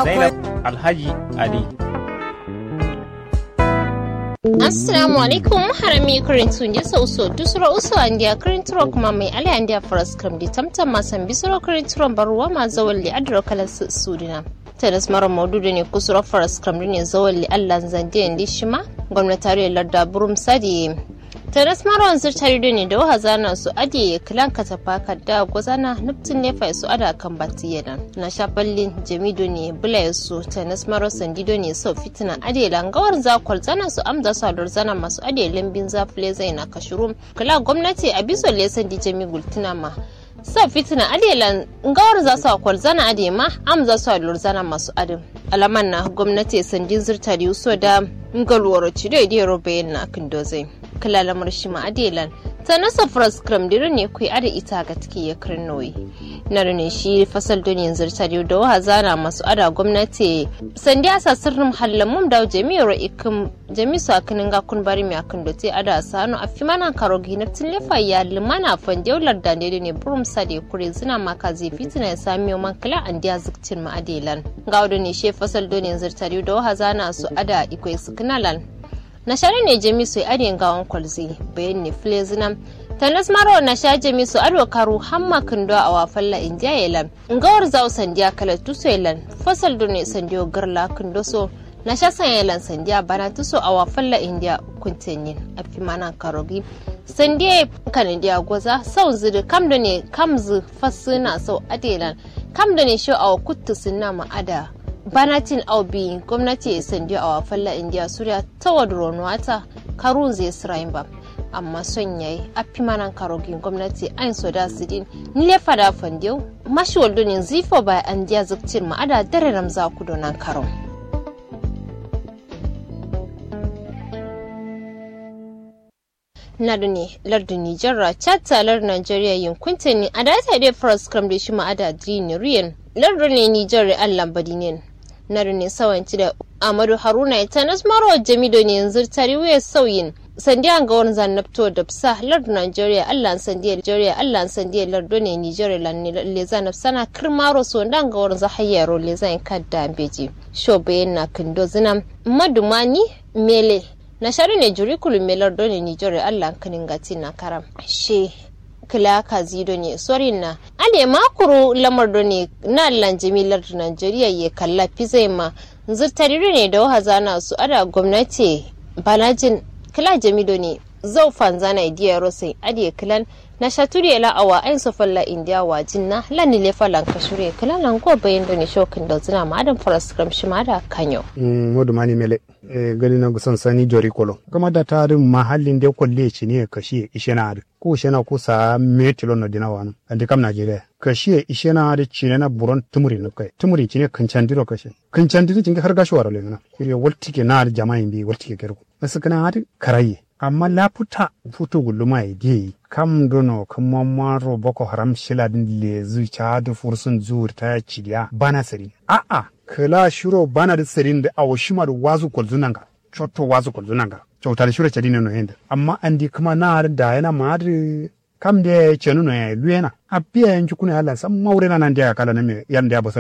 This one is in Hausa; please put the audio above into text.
Zainab Alhaji Ali. Assalamu alaikum harami kurintu ndi sauso dusura uso andia kurinturo kuma mai ali andia faras kram di tamtam masan bisuro kurinturo baruwa ma zawalli adro kala sudina tanas mara maududu ne kusura faras kram ne zawalli Allah zande ndi shima gwamnati larda burum sadi tanas mara wanzur tarido ne da wahazana su ade kilan katafaka da gwazana nuftin ne fa su ada kan batiyana na shafallin jamido ne bula su tanas mara sandido ne sau fitina ade langawar zakwal zana su amda su ador zana masu ade lambin zafile zai na kashiru kila gwamnati a biso lesan di jami gultuna ma sau fitina ade langawar za su akwal zana ade ma amza su ador zana masu adin alaman na gwamnati sandin zirtari so da ngalwaro cire da robayin na kindozai kala lamar shi ma adelan ta nasa fras kram dire ne kui ada ita ga take ya karnoyi na rene shi fasal don yanzu ta da wahazana masu ada gwamnati sandi asa sirrin hallamum da jami'ar ikim jami'su akinin ga kun bari mi akin dote ada sanu afimana karogi na tilefa ya limana fandeular da ne burum sade kure zina maka zai fitina ya sami man kala an dia ziktin ma adelan ga wadda ne shi fasal don yanzu ta da wahazana su ada ikwai suknalan na share ne jami'su adin gawon kwalzi bayan ne flezinam tanas maro na sha jami'su ado karu hamma kindo a wafalla indiya yelan ngawar zaw sandiya kala tuso yelan fasal done sandiyo garla kindo so na sha san yelan sandiya bana tuso a wafalla indiya kuntenyin afimana karogi sandiya kanadiya goza sau zidi kamdo ne kamzu fasuna sau adelan kamdo ne sho a kuttu sunna ma ada banatin aubi gwamnati ya sandi a wafalla indiya suriya ta wadron wata karun zai sirayin ba amma son yayi afi manan karogin gwamnati an so da sidin nile fada fandiyau mashi waldonin zifo ba an diya zukcin ma'ada dare ramza ku donan karon na dune lardin Nijar chattalar Najeriya yankunta ne a data da first cram da shi ma'ada dini riyan lardin ne Nijar Allah badinin na ne sawanci da Amadu Haruna ta nasmaro jamido ne yanzu tariwe sauyin sandiya ga wani zannabto da fsa lardin Najeriya Allah sandiya Najeriya Allah sandiya lardin ne Nijar lanne le zanab sana kirmaro so dan ga wani zahayyaro le zan kadda beji shobayen na kindo zinam madumani mele na shari ne juri kulumelar don Nijar Allah kanin gati na karam she kila ka zido ne sori na ade makuru lamar don ne na Allah jamilar Najeriya ya kalla fizai ma zurtarire ne da wahazana su ada gwamnati balajin kila jamido ne zau fanzana idiya rosai ade kilan na shaturi la awa ain sofalla india wajin na lani le falan kashure kila lan ko bayin don shokin da zina ma adam faras kram shi ma da kanyo modu mani mele gani na gusan sani jori kolo kuma da tarin mahallin da kolle ci ne kashi ishena ko shena ko sa metilo no dina wanu ande kam Najeriya kashi ishena da ci na buron tumuri no kai tumuri ci ne kancandiro kashi kancandiro cinga har gashi warale na kire waltike na jama'in bi waltike gerko masakana hadi karaye amma lafuta futo guluma ide kam dono kuma maro boko haram shiladin le zuciya da fursun zuwar ta cidiya bana sari a'a kala shiro bana da sarin da awashima da wazu kolzunanga chotto wazu kolzunanga chauta shiro chadina no henda amma andi kuma na da yana madri kam da chenu no ya luena abiya yanki kuna Allah san maure na nan da kala na me yanda ya